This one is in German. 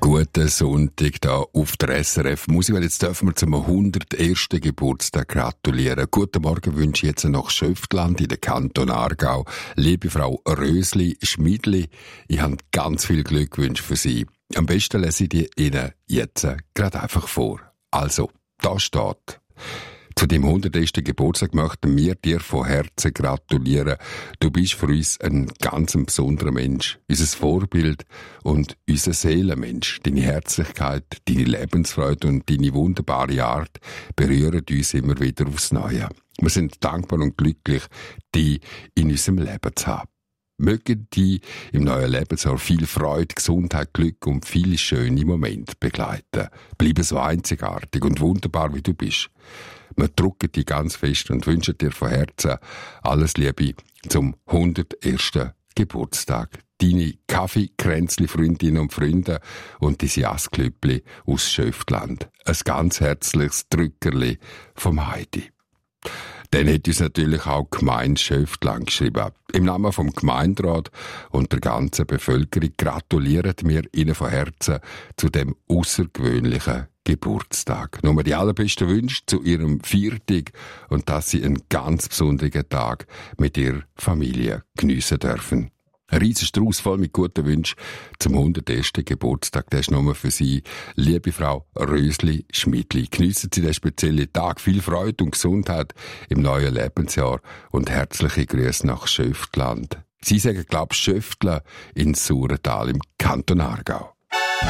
Guten Sonntag da auf der SRF Musik. Jetzt dürfen wir zum 101. Geburtstag gratulieren. Guten Morgen wünsche ich jetzt nach Schöftland in den Kanton Aargau. Liebe Frau Rösli-Schmidli, ich habe ganz viel Glückwünsche für Sie. Am besten lese ich die Ihnen jetzt gerade einfach vor. Also, da steht: Zu dem 101. Geburtstag möchten wir dir von Herzen gratulieren. Du bist für uns ein ganz besonderer Mensch, unser Vorbild und unser Seelenmensch. Deine Herzlichkeit, deine Lebensfreude und deine wunderbare Art berühren uns immer wieder aufs Neue. Wir sind dankbar und glücklich, dich in unserem Leben zu haben. Mögen die im neuen Lebensjahr viel Freude, Gesundheit, Glück und viele schöne Momente begleiten. Bleibe so einzigartig und wunderbar, wie du bist. Wir drücken dich ganz fest und wünschen dir von Herzen alles Liebe zum 101. Geburtstag. Deine Kaffeekränzli-Freundinnen und Freunde und dein Jasklüppli aus Schöftland. Ein ganz herzliches Drückerli vom Heidi. Dann hat uns natürlich auch die Gemeinde Schöftland geschrieben. Im Namen vom Gemeinderat und der ganzen Bevölkerung gratulieren wir Ihnen von Herzen zu dem außergewöhnlichen Geburtstag. Nur die allerbesten Wünsche zu Ihrem Viertag und dass Sie einen ganz besonderen Tag mit Ihrer Familie geniessen dürfen. Ein riesen Strauß voll mit guten Wünschen zum 101. Geburtstag. Der ist nur für Sie, liebe Frau Rösli-Schmidli. Geniessen Sie den speziellen Tag. Viel Freude und Gesundheit im neuen Lebensjahr und herzliche Grüße nach Schöftland. Sie sagen, glaube ich, Schöftler in Sauertal im Kanton Aargau.